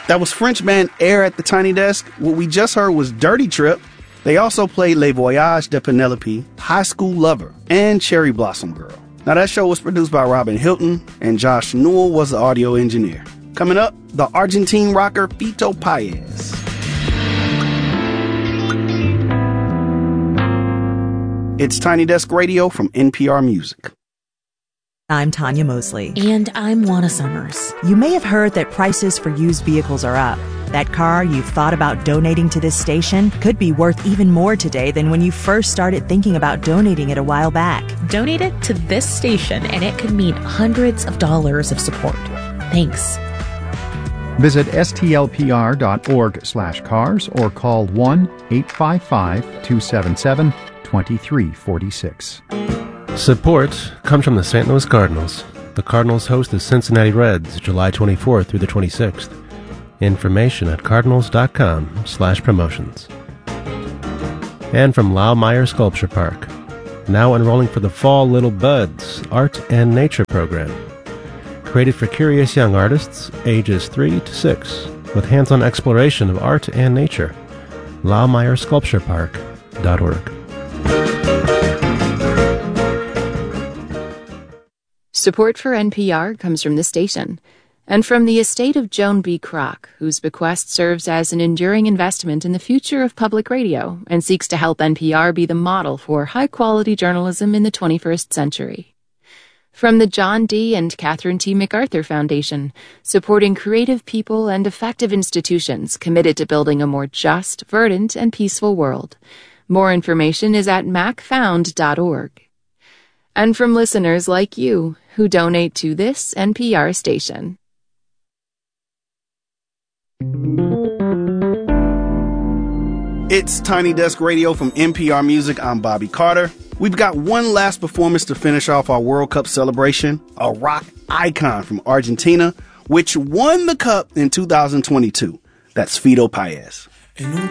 That was French band Air at the Tiny Desk. What we just heard was Dirty Trip. They also played Les Voyages de Penelope, High School Lover, and Cherry Blossom Girl. Now that show was produced by Robin Hilton, and Josh Newell was the audio engineer. Coming up, the Argentine rocker Fito Páez. It's Tiny Desk Radio from NPR Music. I'm Tanya Mosley. And I'm Juana Summers. You may have heard that prices for used vehicles are up. That car you've thought about donating to this station could be worth even more today than when you first started thinking about donating it a while back. Donate it to this station and it could mean hundreds of dollars of support. Thanks. Visit stlpr.org/cars or call 1-855-277-2346. Support comes from the St. Louis Cardinals. The Cardinals host the Cincinnati Reds July 24th through the 26th. Information at cardinals.com/promotions. And from Laumeier Sculpture Park. Now enrolling for the Fall Little Buds Art and Nature program. Created for curious young artists ages 3 to 6 with hands-on exploration of art and nature. LaumeierSculpturePark.org. Support for NPR comes from the station and from the estate of Joan B. Kroc, whose bequest serves as an enduring investment in the future of public radio and seeks to help NPR be the model for high-quality journalism in the 21st century. From the John D. and Catherine T. MacArthur Foundation, supporting creative people and effective institutions committed to building a more just, verdant, and peaceful world. More information is at macfound.org. And from listeners like you who donate to this NPR station. It's Tiny Desk Radio from NPR Music. I'm Bobby Carter. We've got one last performance to finish off our World Cup celebration, a rock icon from Argentina, which won the Cup in 2022. That's Fito Páez.